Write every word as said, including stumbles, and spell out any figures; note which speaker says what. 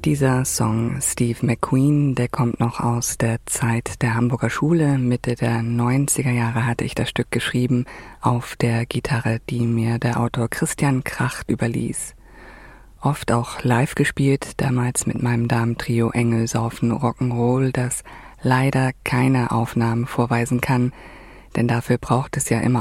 Speaker 1: Dieser Song Steve McQueen, der kommt noch aus der Zeit der Hamburger Schule. Mitte der neunziger Jahre hatte ich das Stück geschrieben auf der Gitarre, die mir der Autor Christian Kracht überließ. Oft auch live gespielt, damals mit meinem Damentrio Engel saufen Rock'n'Roll, das leider keine Aufnahmen vorweisen kann, denn dafür braucht es ja immer